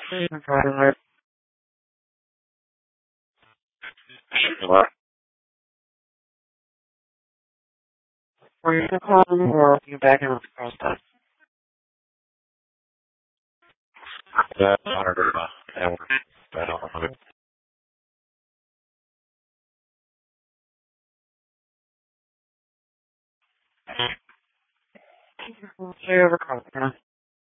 Sure. Were you calling or are you back in the first time? That's harder to work. I don't know. What's your other call?